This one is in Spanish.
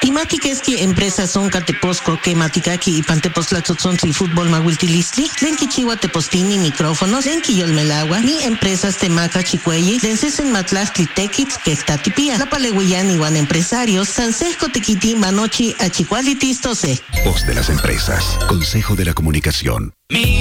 Timaki keski empresas son Cateposco, que Matikaki y Pantepostlatzotzontli Fútbol Mahuiltilistli, Lenki Chihuahua Tepostini micrófonos, Lenki Yolmelagua, ni empresas Temaca Chicueyi, Lencesen Matlastli Tequitz, Quectatipía, La Palehuillán igual empresarios, Sansesco Tequiti Manochi Achicualitistose. Voz de las empresas, Consejo de la Comunicación.